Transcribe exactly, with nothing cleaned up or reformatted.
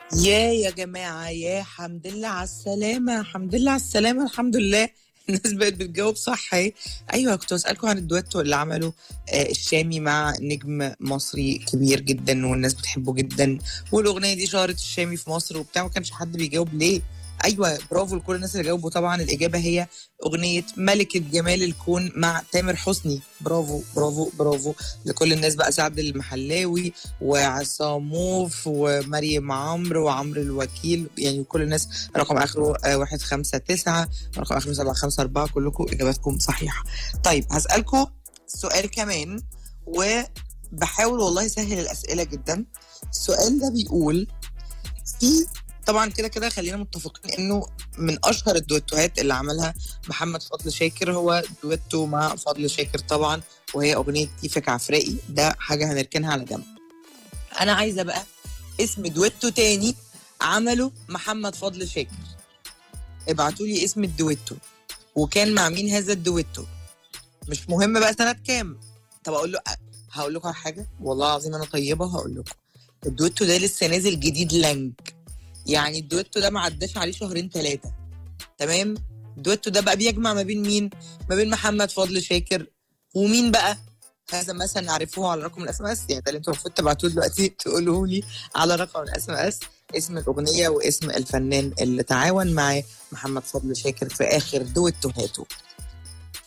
يا يا جماعة، يا حمد لله على السلامة، الحمد لله على السلامة، الحمد لله. الناس بقت بتجاوب صح اهي. ايوه، كنت بسألكم عن الدويتو اللي عمله آه، الشامي مع نجم مصري كبير جدا والناس بتحبه جدا، والاغنية دي شهرت الشامي في مصر وبتاع، ما كانش حد بيجاوب ليه. ايوه، برافو لكل الناس اللي جاوبوا. طبعا الاجابة هي اغنية ملكة جمال الكون مع تامر حسني. برافو برافو برافو لكل الناس بقى، سعد المحلاوي وعصاموف ومريم عمرو وعمرو الوكيل، يعني كل الناس. رقم اخره آه، واحد خمسة تسعة، رقم اخره سبعة خمسة أربعة، كلكم اجاباتكم صحيحة. طيب هسألكم سؤال كمان، وبحاول والله اسهل الاسئلة جدا. السؤال ده بيقول، في طبعا كده كده خلينا متفقين انه من اشهر الدويتوهات اللي عملها محمد فضل شاكر هو دويتو مع فضل شاكر طبعا، وهي اغنيه كيفك عفرائي. ده حاجه هنركنها على جنب. انا عايزه بقى اسم دويتو تاني عمله محمد فضل شاكر. ابعتوا لي اسم الدويتو، وكان مع مين هذا الدويتو. مش مهم بقى سنه كام. طب اقول له، هقول لكم على حاجه والله العظيم انا طيبه، هقول لكم الدويتو ده لسه نازل جديد لانج. يعني الدويتو ده ما عداش عليه شهرين ثلاثه. تمام. الدويتو ده بقى بيجمع ما بين مين؟ ما بين محمد فضل شاكر ومين بقى؟ هذا مثلا نعرفه على رقم الاس ام اس، يعني ده اللي انتوا المفروض تبعتوه دلوقتي تقولوا لي على رقم الاس ام اس اسم الاغنيه واسم الفنان اللي تعاون مع محمد فضل شاكر في اخر دويتوهاته.